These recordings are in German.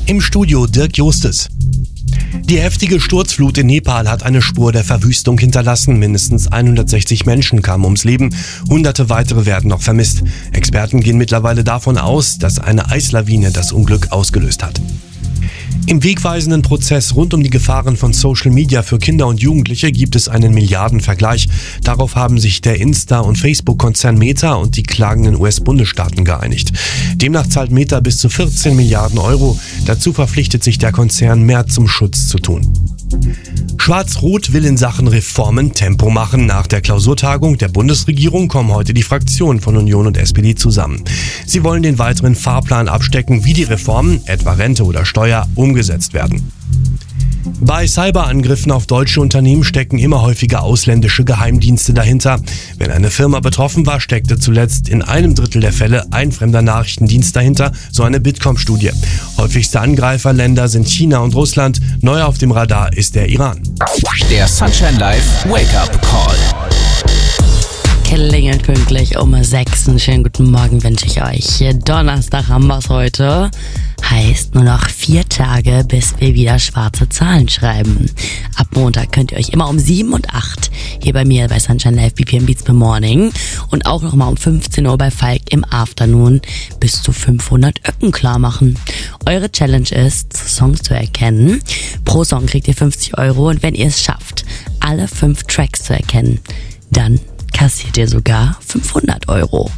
Im Studio Dirk Justes. Die heftige Sturzflut in Nepal hat eine Spur der Verwüstung hinterlassen. Mindestens 160 Menschen kamen ums Leben. Hunderte weitere werden noch vermisst. Experten gehen mittlerweile davon aus, dass eine Eislawine das Unglück ausgelöst hat. Im wegweisenden Prozess rund um die Gefahren von Social Media für Kinder und Jugendliche gibt es einen Milliardenvergleich. Darauf haben sich der Insta- und Facebook-Konzern Meta und die klagenden US-Bundesstaaten geeinigt. Demnach zahlt Meta bis zu 14 Milliarden Euro. Dazu verpflichtet sich der Konzern, mehr zum Schutz zu tun. Schwarz-Rot will in Sachen Reformen Tempo machen. Nach der Klausurtagung der Bundesregierung kommen heute die Fraktionen von Union und SPD zusammen. Sie wollen den weiteren Fahrplan abstecken, wie die Reformen, etwa Rente oder Steuer, umgesetzt werden. Bei Cyberangriffen auf deutsche Unternehmen stecken immer häufiger ausländische Geheimdienste dahinter. Wenn eine Firma betroffen war, steckte zuletzt in 1/3 der Fälle ein fremder Nachrichtendienst dahinter, so eine Bitkom-Studie. Häufigste Angreiferländer sind China und Russland. Neu auf dem Radar ist der Iran. Der Sunshine Live Wake-up Call. Klingelt pünktlich um 6. Schönen guten Morgen wünsche ich euch. Donnerstag haben wir es heute. Heißt nur noch 4 Tage, bis wir wieder schwarze Zahlen schreiben. Ab Montag könnt ihr euch immer um 7 und 8 hier bei mir bei Sunshine Live BPM Beats per Morning und auch nochmal um 15 Uhr bei Falk im Afternoon bis zu 500 Öcken klar machen. Eure Challenge ist, Songs zu erkennen. Pro Song kriegt ihr 50 Euro und wenn ihr es schafft, alle 5 Tracks zu erkennen, dann kassiert ihr sogar 500 Euro.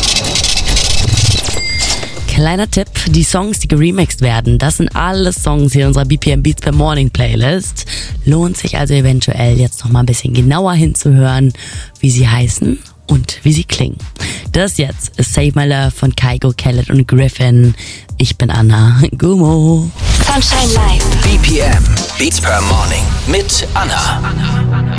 Kleiner Tipp, die Songs, die geremixed werden, das sind alle Songs hier in unserer BPM Beats per Morning Playlist. Lohnt sich also eventuell jetzt noch mal ein bisschen genauer hinzuhören, wie sie heißen und wie sie klingen. Das jetzt ist Save My Love von Kygo, Khaled und Griffin. Ich bin Anna Gummo. Sunshine Live. BPM Beats per Morning mit Anna.